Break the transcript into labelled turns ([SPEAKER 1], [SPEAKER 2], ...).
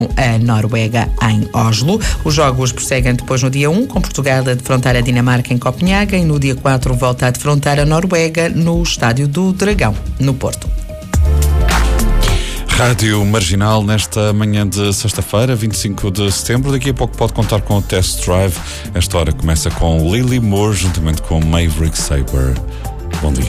[SPEAKER 1] a Noruega em Oslo. Os jogos prosseguem depois no dia 1, com Portugal a defrontar a Dinamarca em Copenhaga, e no dia 4 volta a defrontar a Noruega no Estádio do Dragão, no Porto.
[SPEAKER 2] Rádio Marginal nesta manhã de sexta-feira, 25 de setembro. Daqui a pouco pode contar com o Test Drive. Esta hora começa com Lily Moore juntamente com Maverick Sabre. Bom dia.